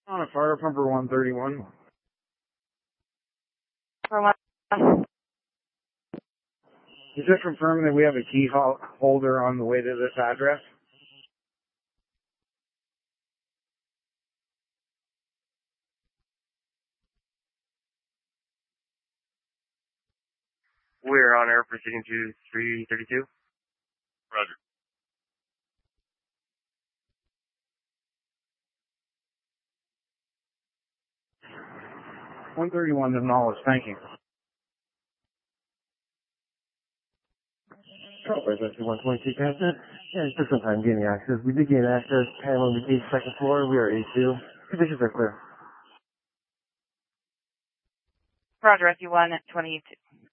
On a fire pumper 131. For one. You just confirm that we have a key holder on the way to this address? We're on air proceeding to 332. Roger. $131 to knowledge, thank you. Residential 122 Cancer. Yeah, just took some time getting access. We did gain access, panel on the 82nd floor. We are A2. Conditions are clear. Roger, SU1 at 22.